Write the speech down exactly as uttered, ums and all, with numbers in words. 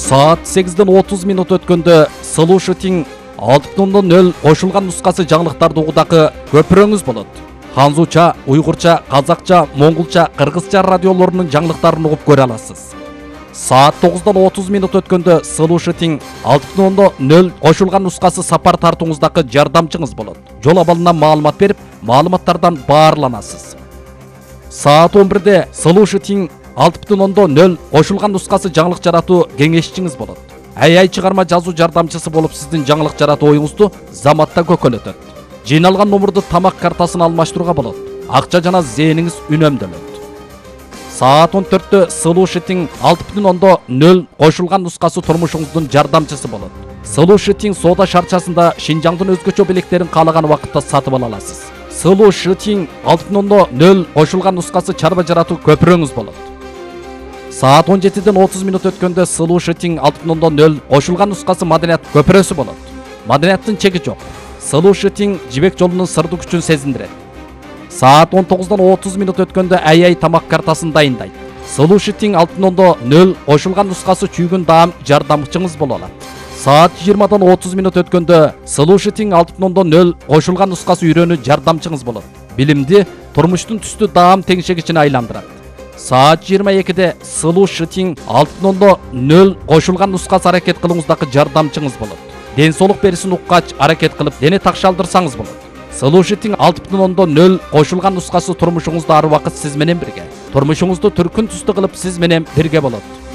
Saat сегизден отуз минут өткөндө Слушатиң алты бүтүн нөл кошулган нускасы жаңылыктарды угудагы көпүрөңүз болот. Ханзуча, уйгурча, казакча, моңголча, кыргызча радиолорунун жаңылыктарын угуп көрө аласыз. Saat тогуздан отуз минут өткөндө Слушатиң алты бүтүн нөл кошулган нускасы сапар тартууңуздагы жардамчыңыз болот. Жол абалынан маалымат берип, маалыматтардан баарланасыз. Saat он бирде Слушатиң алты бүтүн нөл кошулган нускасы жаңылык жаратуу кеңешчиңиз болот. Ай-ай чыгарма жазуу жардамчысы болуп сиздин жаңылык жаратуу оюңузду заматта көкөлөтөт. Жыйналган номурду тамак картасына алмаштырууга болот. Акча жана зээниңиз үнөмдөлөт. Saat он төрттө Слушатиң алты бүтүн нөл кошулган нускасы турмушуңуздун жардамчысы болот. Слушатиң соода шарчасында Шинжаңдын өзгөчө белектерин каалаган убакытта сатып ала аласыз. Слушатиң алты бүтүн нөл кошулган нускасы чарба жаратуу көпүрөңүз болот. Saat он жетиден отуз минут өткөндө Слушатиң алты бүтүн нөл кошулган нускасы маданият көпүрөсү болот. Маданияттын чеги жок. Слушатиң жибек жолунун сырдуу күчүн сезиндирет. Saat он тогуздан отуз минут өткөндө ай-ай тамак картасын дайындайт. Слушатиң алты бүтүн нөл кошулган нускасы чүйгүн даам жардамчыңыз боло алат. Saat жыйырмадан отуз минут өткөндө Слушатиң алты бүтүн нөл кошулган нускасы үйрөнүү жардамчыңыз болот. Билимди турмуштун түстүү даам теңшегичине айландырат. Saat жыйырма экиде Слушатиң алты бүтүн нөл кошулган нускасы аракет кылууңуздагы жардамчыңыз болот. Ден соолук берисин уккач аракет кылып дене такшалдырсаңыз болот. Слушатиң алты бүтүн нөл кошулган нускасы турмушуңузда ар убакыт сиз менен бирге. Турмушуңузду түркүн түстүү кылып сиз менен бирге болот.